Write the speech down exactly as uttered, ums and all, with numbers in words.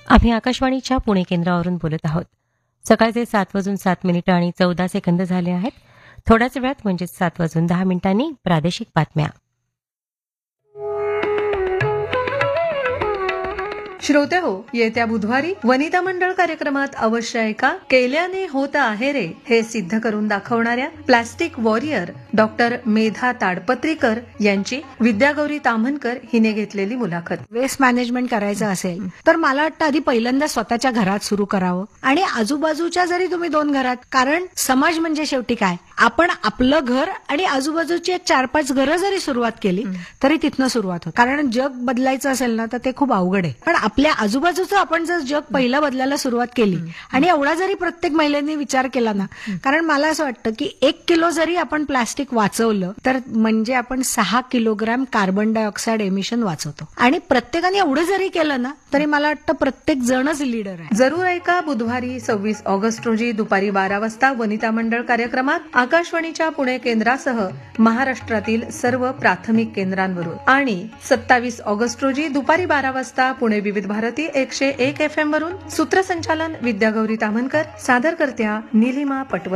आम्ही आकाशवाणीच्या पुणे केंद्रावरून बोलत आहोत. सकाळचे सात वाजून सात मिनिटं आणि चौदा सेकंद झाले आहेत. थोड्याच वेळात म्हणजेच सात वाजून दहा मिनिटांनी प्रादेशिक बातम्या. श्रोते हो, येत्या बुधवारी वनिता मंडळ कार्यक्रमात अवश्य ऐका. केल्याने होत आहे रे हे सिद्ध करून दाखवणाऱ्या प्लास्टिक वॉरियर डॉक्टर मेधा ताडपत्रीकर यांची विद्यागौरी ताम्हनकर हिने घेतलेली मुलाखत. वेस्ट मॅनेजमेंट करायचं असेल तर मला वाटतं आधी पहिल्यांदा स्वतःच्या घरात सुरू करावं आणि आजूबाजूच्या जरी तुम्ही दोन घरात, कारण समाज म्हणजे शेवटी काय, आपण आपलं घर आणि आजूबाजूची एक चार पाच घरं जरी सुरुवात केली तरी तिथनं सुरुवात होत. कारण जग बदलायचं असेल ना तर ते खूप अवघड आहे. पण आपल्या आजूबाजूचं आपण जर जग पहिलं बदलायला सुरुवात केली आणि एवढा जरी प्रत्येक महिलेने विचार केला ना, कारण मला असं वाटतं की एक किलो जरी आपण प्लास्टिक वाचवलं तर म्हणजे आपण सहा किलोग्राम कार्बन डायऑक्साईड एमिशन वाचवतो. आणि प्रत्येकाने एवढं जरी केलं ना तरी मला वाटतं प्रत्येक जणच लीडर आहे. जरूर ऐका बुधवारी सव्वीस ऑगस्ट रोजी दुपारी बारा वाजता वनिता मंडळ कार्यक्रमात आकाशवाणीच्या पुणे केंद्रासह महाराष्ट्रातील सर्व प्राथमिक केंद्रांवरून आणि सत्तावीस ऑगस्ट रोजी दुपारी बारा वाजता पुणे विविध भारती एकशे एक एफ एम वरून. सूत्रसंचालन विद्यागौरी ताम्हनकर, सादर करत्या निलिमा पटवर्धन.